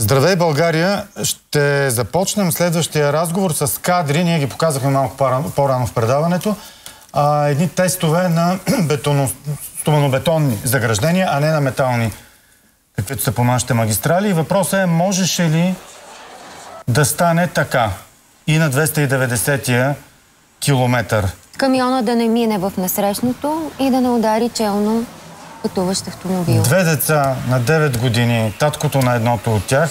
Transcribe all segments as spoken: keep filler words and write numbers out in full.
Здравей, България! Ще започнем следващия разговор с кадри. Ние ги показахме малко по-рано в предаването. А, едни тестове на бетоно, стоманобетонни заграждения, а не на метални, каквито са по нашите магистрали. И въпросът е, можеше ли да стане така и на двеста и деветдесетия километър? Камиона да не мине в насрещното и да не удари челно пътуващ автомобил. Две деца на девет години, таткото на едното от тях.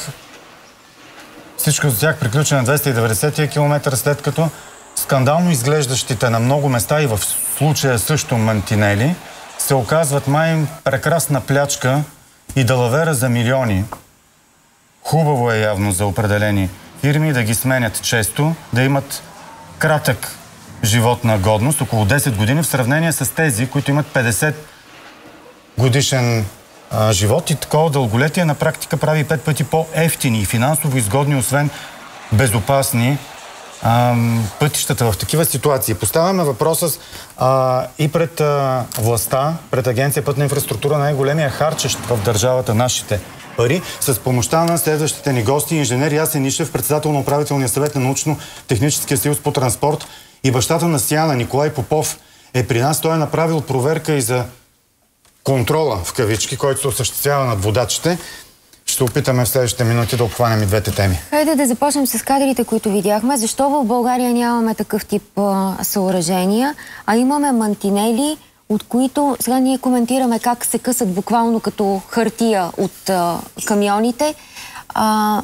Всичко за тях приключи на двеста и деветдесетия километър, след като скандално изглеждащите на много места и в случая също мантинели се оказват май прекрасна плячка и далавера за милиони. Хубаво е явно за определени фирми да ги сменят често, да имат кратък живот на годност, около десет години, в сравнение с тези, които имат петдесет годишен а, живот, и такова дълголетие на практика прави пет пъти по-ефтини и финансово изгодни, освен безопасни а, пътищата в такива ситуации. Поставяме въпроса а, и пред а, властта, пред Агенция Пътна инфраструктура, най-големия харчещ в държавата нашите пари, с помощта на следващите ни гости, инженер Ясен Ишев, председател на управителния съвет на научно-техническия съюз по транспорт, и бащата на Сияна, Николай Попов, е при нас. Той е направил проверка и за контрола, в кавички, който се осъществява над водачите. Ще опитаме в следващите минути да обхванем и двете теми. Хайде да започнем с кадрите, които видяхме. Защо в България нямаме такъв тип а, съоръжения, а имаме мантинели, от които сега ние коментираме как се късат буквално като хартия от а, камионите. А,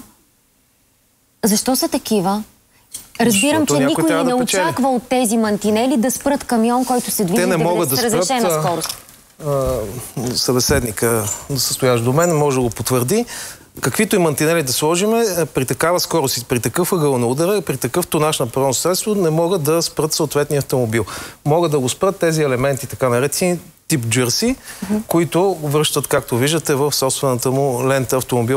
защо са такива? Разбирам, Защото че никой да не печели. очаква от тези мантинели да спрат камион, който се движи с разрешена да скорост. Събеседника, състоящ до мен, може да го потвърди. Каквито и мантинели да сложиме, при такава скорост и при такъв ъгъл на удара, при такъв тонаж на превозно средство, не могат да спрат съответния автомобил. Могат да го спрат тези елементи, така наречени тип джерси, mm-hmm. които връщат, както виждате, в собствената му лента автомобил.